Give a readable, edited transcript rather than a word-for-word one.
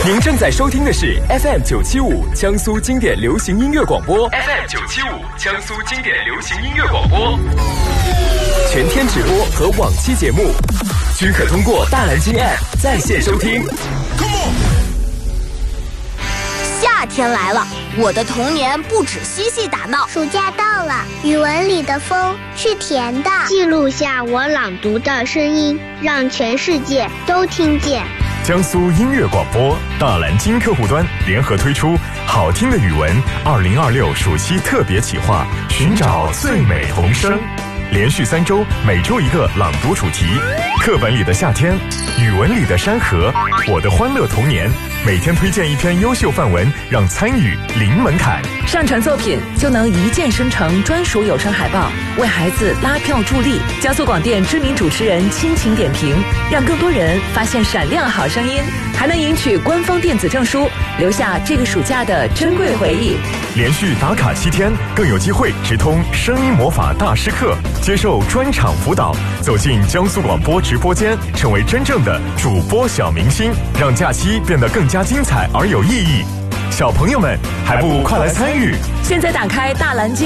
您正在收听的是 FM975 江苏经典流行音乐广播 ，FM975 江苏经典流行音乐广播，全天直播和往期节目均可通过大蓝鲸 App 在线收听。 夏天来了，我的童年不止嬉戏打闹。 暑假到了，语文里的风是甜的， 记录下我朗读的声音，让全世界都听见。 江苏音乐广播大蓝鲸客户端联合推出好听的语文2026暑期特别企划，寻找最美童声，连续3周，每周一个朗读主题，课本里的夏天，语文里的山河，我的欢乐童年，每天推荐一篇优秀范文，让参与零门槛。 上传作品就能一键生成专属有声海报，为孩子拉票助力。江苏广电知名主持人亲情点评，让更多人发现闪亮好声音，还能赢取官方电子证书，留下这个暑假的珍贵回忆。 连续打卡7天，更有机会直通声音魔法大师课，接受专场辅导，走进江苏广播直播间，成为真正的主播小明星，让假期变得更加精彩而有意义。小朋友们，还不快来参与？ 现在打开大蓝鲸